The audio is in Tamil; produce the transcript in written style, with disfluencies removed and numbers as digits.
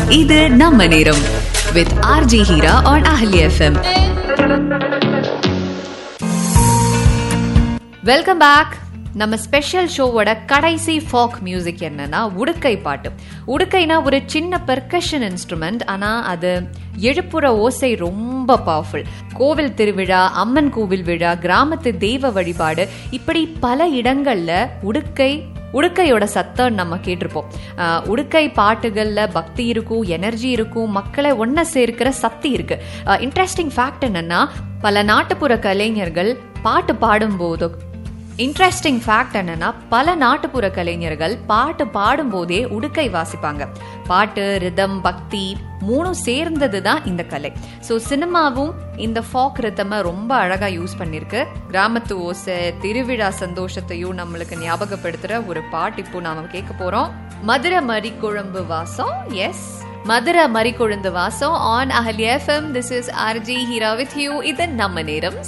இது நம்ம நேரம் with RJ Hira on Ahli FM. Welcome back. நம்ம ஸ்பெஷல் ஷோவோட கடைசி ஃபாக் மியூசிக் என்னன்னா உடுக்கை பாட்டு. உடுக்கைனா ஒரு சின்ன பெர்கஷன் இன்ஸ்ட்ருமெண்ட், ஆனா அது எழுப்புற ஓசை ரொம்ப பவர்ஃபுல். கோவில் திருவிழா, அம்மன் கோவில் விழா, கிராமத்து தெய்வ வழிபாடு, இப்படி பல இடங்கள்ல உடுக்கையோட சத்தம் நம்ம கேட்டிருப்போம். உடுக்கை பாட்டுகள்ல பக்தி இருக்கும், எனர்ஜி இருக்கும், மக்களை ஒன்ன சேர்க்கிற சக்தி இருக்கு. இன்ட்ரெஸ்டிங் ஃபேக்ட் என்னன்னா, பல நாட்டுப்புற கலைஞர்கள் பாட்டு பாட்டு பாடும்போதே உடுக்கை வாசிப்பாங்க. பாட்டு, ரிதம், பக்தி மூணும் சேர்ந்தது தான் இந்த கலை. ஸோ சினிமாவும் இந்த ஃபாக் ரிதமை ரொம்ப அழகா யூஸ் பண்ணிருக்கு. கிராமத்து ஓசை, திருவிழா சந்தோஷத்தையும் நம்மளுக்கு ஞாபகப்படுத்துற ஒரு பாட்டு இப்போ நாம கேட்க போறோம். மதுரை மறிக்குழம்பு வாசம். எஸ், மதுரை மறிக்குழம்பு வாசம் on அஹலி FM. This is RJ Hira with you. இது நம்ம நேரம்